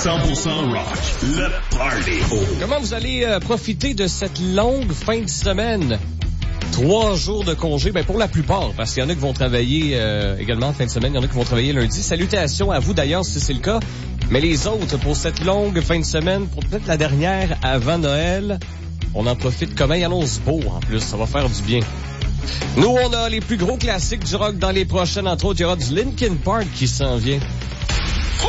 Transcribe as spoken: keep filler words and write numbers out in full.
cent pour cent rock, le party. Comment vous allez euh, profiter de cette longue fin de semaine? Trois jours de congé, ben pour la plupart, parce qu'il y en a qui vont travailler euh, également en fin de semaine, il y en a qui vont travailler lundi. Salutations à vous d'ailleurs si c'est le cas. Mais les autres, pour cette longue fin de semaine, pour peut-être la dernière avant Noël, on en profite comme il annonce beau en plus, ça va faire du bien. Nous, on a les plus gros classiques du rock dans les prochaines, entre autres, il y aura du Linkin Park qui s'en vient.